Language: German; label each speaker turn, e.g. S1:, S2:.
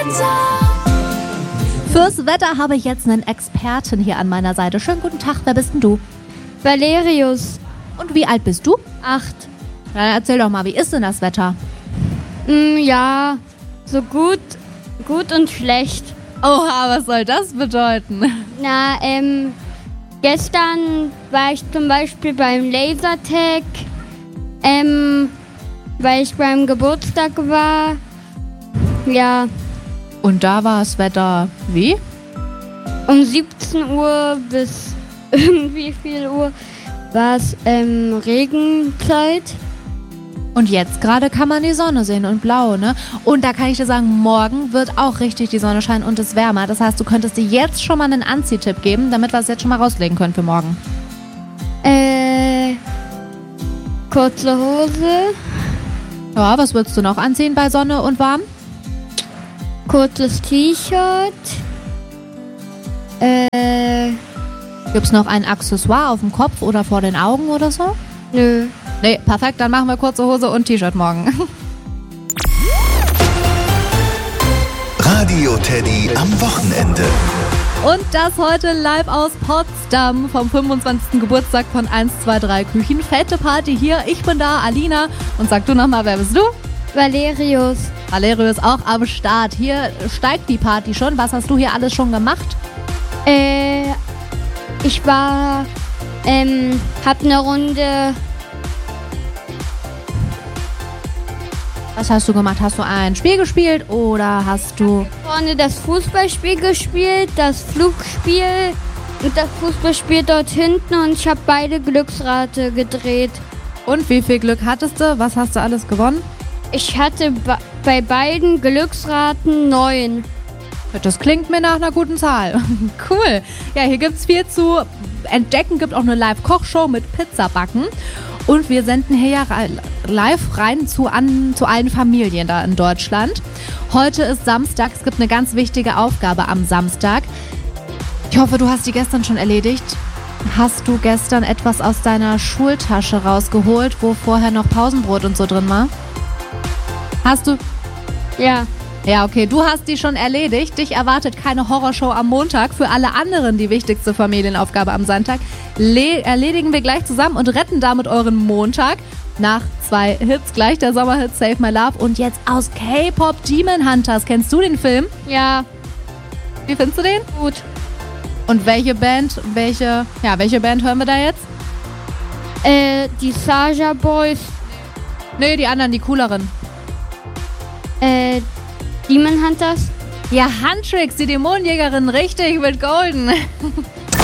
S1: Fürs Wetter habe ich jetzt einen Experten hier an meiner Seite. Schönen guten Tag, wer bist denn du?
S2: Valerius.
S1: Und wie alt bist du?
S2: 8.
S1: Dann erzähl doch mal, wie ist denn das Wetter?
S2: Ja, so gut und schlecht.
S1: Oha, was soll das bedeuten?
S2: Na, gestern war ich zum Beispiel beim Lasertag, weil ich beim Geburtstag war. Ja.
S1: Und da war das Wetter wie?
S2: Um 17 Uhr bis irgendwie viel Uhr war es Regenzeit.
S1: Und jetzt gerade kann man die Sonne sehen und blau, ne? Und da kann ich dir sagen, morgen wird auch richtig die Sonne scheinen und es wärmer. Das heißt, du könntest dir jetzt schon mal einen Anziehtipp geben, damit wir es jetzt schon mal rauslegen können für morgen.
S2: Kurze Hose.
S1: Ja, was würdest du noch anziehen bei Sonne und warm?
S2: Kurzes T-Shirt.
S1: Gibt's noch ein Accessoire auf dem Kopf oder vor den Augen oder so?
S2: Nö.
S1: Nee, perfekt, dann machen wir kurze Hose und T-Shirt morgen.
S3: Radio Teddy am Wochenende.
S1: Und das heute live aus Potsdam vom 25. Geburtstag von 123 Küchen. Fette Party hier, ich bin da, Alina. Und sag du nochmal, wer bist du?
S2: Valerius.
S1: Valerius ist auch am Start. Hier steigt die Party schon. Was hast du hier alles schon gemacht?
S2: Ich war, hab eine Runde.
S1: Was hast du gemacht? Hast du ein Spiel gespielt oder hast du...
S2: Vorne das Fußballspiel gespielt, das Flugspiel und das Fußballspiel dort hinten und ich habe beide Glücksrate gedreht.
S1: Und wie viel Glück hattest du? Was hast du alles gewonnen?
S2: Ich hatte bei beiden Glücksraten 9.
S1: Das klingt mir nach einer guten Zahl. Cool. Ja, hier gibt's viel zu entdecken. Gibt auch eine Live-Kochshow mit Pizzabacken. Und wir senden hier ja live rein zu allen Familien da in Deutschland. Heute ist Samstag. Es gibt eine ganz wichtige Aufgabe am Samstag. Ich hoffe, du hast die gestern schon erledigt. Hast du gestern etwas aus deiner Schultasche rausgeholt, wo vorher noch Pausenbrot und so drin war? Hast du?
S2: Ja.
S1: Ja, okay, du hast die schon erledigt. Dich erwartet keine Horrorshow am Montag. Für alle anderen die wichtigste Familienaufgabe am Sonntag erledigen wir gleich zusammen und retten damit euren Montag. Nach 2 Hits gleich, der Sommerhit Save My Love und jetzt aus K-Pop Demon Hunters. Kennst du den Film?
S2: Ja.
S1: Wie findest du den?
S2: Gut.
S1: Und welche Band hören wir da jetzt?
S2: Die Saja Boys.
S1: Nee, die anderen, die cooleren.
S2: Demon Hunters?
S1: Ja, Huntrix, die Dämonenjägerin, richtig, mit Golden.